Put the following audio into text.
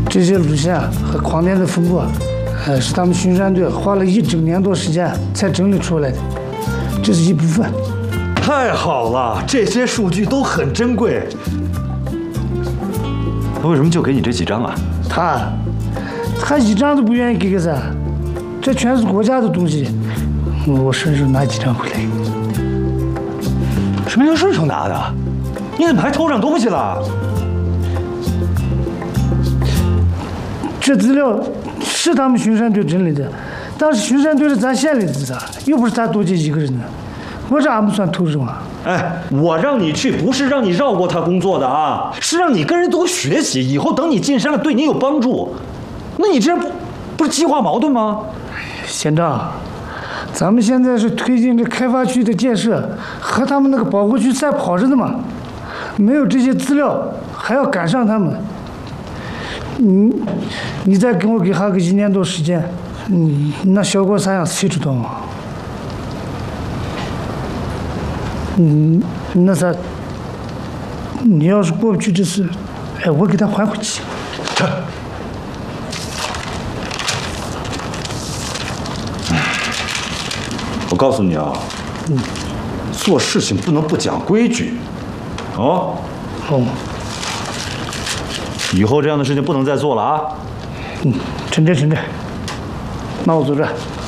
这些路线和矿点的风过，是他们巡山队花了1整年多时间才整理出来的，这是一部分。 太好了，这些数据都很珍贵。他为什么就给你这几张啊？ 他一张都不愿意给个咱，这全是国家的东西，我顺手拿几张回来。 什么叫顺手拿的？你怎么还偷上东西了？ 这资料是他们巡山队整理的，但是巡山队是咱县里的咋，又不是咱多接一个人呢，我这还不算偷着吗？ 哎，我让你去不是让你绕过他工作的啊，是让你跟人多学习，以后等你进山了对你有帮助。那你这不是激化矛盾吗？ 县长，咱们现在是推进这开发区的建设，和他们那个保护区赛跑着的嘛，没有这些资料还要赶上他们。你再给我还个1年多时间，那效果啥样谁知道啊？那啥，你要是过不去这事，哎，我给他还回去。 我告诉你啊，做事情不能不讲规矩，哦。以后这样的事情不能再做了啊！ 陈真，那我走这。